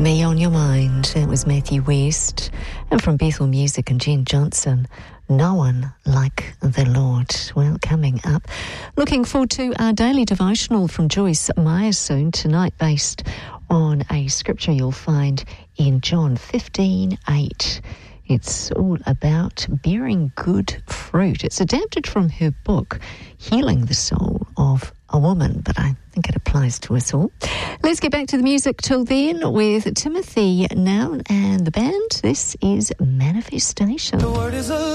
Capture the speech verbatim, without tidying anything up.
Me on Your Mind. That was Matthew West. And from Bethel Music and Jen Johnson, No One Like the Lord. Well, coming up, looking forward to our daily devotional from Joyce Meyer soon, tonight based on a scripture you'll find in John fifteen eight. It's all about bearing good fruit. It's adapted from her book, Healing the Soul of a Woman, but I think it applies to us all. Let's get back to the music till then with Timothy Now and the band. This is Manifestation. The word is a